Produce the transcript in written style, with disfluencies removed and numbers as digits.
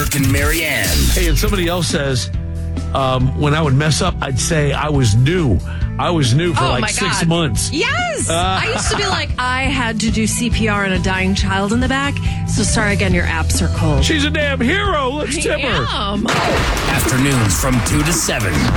Burke and Marianne. Hey, and somebody else says, when I would mess up, I'd say I was new. I was new for my 6 God. months. Yes. I used to be like, I had to do CPR on a dying child in the back. So sorry again, your apps are cold. She's a damn hero. Let's tip her. Damn. Afternoons from 2 to 7